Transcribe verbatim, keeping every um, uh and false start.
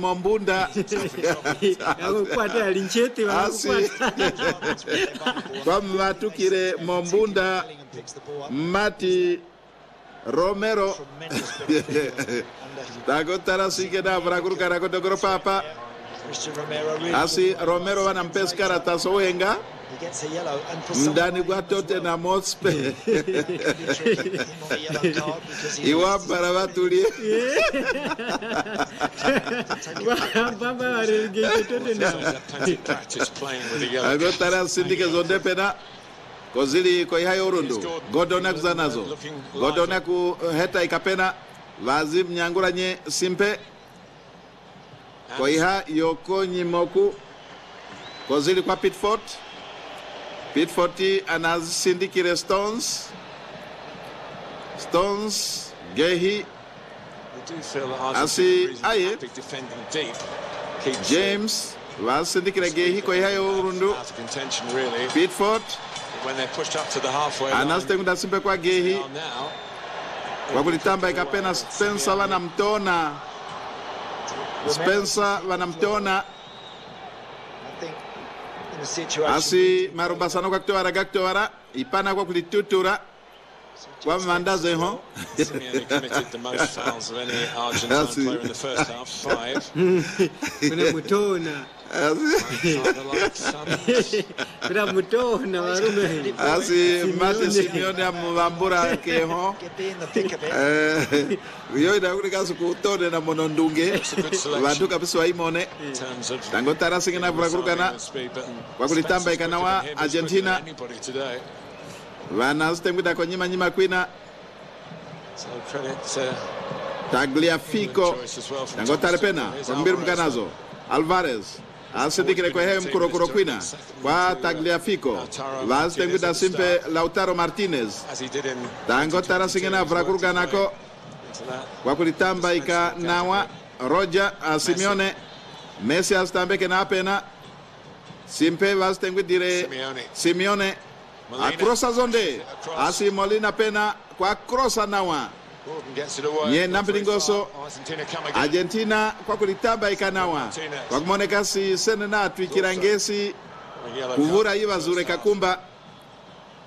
Mombunda Yakukwata alinchete wakukwata. Kwa matukire Mombunda Mati Romero Dagotara sigeda brakuruka rakodogoro papa Asi Romero wanampeskara tasowenga ndani kwa Tottenham Hotspur iwapara watulie Baba warelegate Tottenham. Agotara sindike zonde pena Kozili kwa hayo urundu Godona kuzanazo Godona ku heta ikapena Vazim nyangura nye simpe Kwa iha yoko nyimoku Kozili kwa Pitford Pitford anazisindikire Stones Stones Gehi Asi aye James Vasindikire Gehi kwa iha yo urundu Pitford when they're pushed up to the halfway line. Anastengunda simpe kwa Gehi kwa kulitamba ikapena Spencer wanamtona Spencer wanamtona Asi marubasano kwa kutuwara kaktuwara ipana kwa kulitutura kwa mandaze ho Simeone committed the most fouls of any Argentine player in the first half, five. Kuna mutona. Kuna mutona warume. Asi Mate Simeone amubambura keho Uyo inakulika sukutone na monondunge Wadu kapisu wa imone Tango tarasi ngina vurakurukana Kwa kulitamba ikanawa Argentina Vana stemguda kwa nyima nyima kwina Tagliafico Tango tarepena Kwa mbiru mkanazo Alvarez Asidikire kwa hee mkuro kuro kwina Kwa Tagliafico Vaz tenguda simpe Lautaro Martinez Tango tarasi ngina vurakurukanako Kwa kulitamba ika nawa Roger Simeone Messi astambeke na apena Simpe vaz tengudire Simeone Akrosa zonde Asi Molina pena Kwa krosa nawa Nye nampilingoso Argentina kwa kulitamba ikanawa Kwa kumonekasi senena tuikirangesi Kuvura iwa zure kakumba